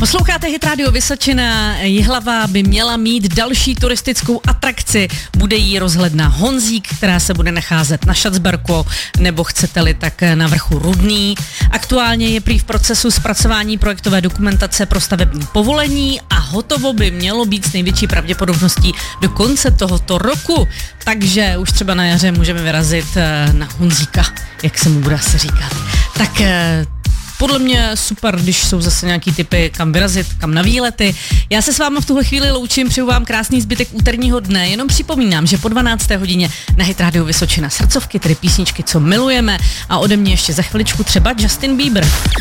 Posloucháte Hit Radio Vysočina. Jihlava by měla mít další turistickou atrakci. Bude jí rozhledna Honzík, která se bude nacházet na Šacberku, nebo chcete-li tak na vrchu Rudný. Aktuálně je prý v procesu zpracování projektové dokumentace pro stavební povolení a hotovo by mělo být s největší pravděpodobností do konce tohoto roku. Takže už třeba na jaře můžeme vyrazit na Honzíka, jak se mu bude asi říkat. Tak podle mě super, když jsou zase nějaký typy, kam vyrazit, kam na výlety. Já se s vámi v tuhle chvíli loučím, přeju vám krásný zbytek úterního dne. Jenom připomínám, že po 12. hodině na Hit Radio Vysočina srdcovky, tedy písničky, co milujeme, a ode mě ještě za chviličku třeba Justin Bieber.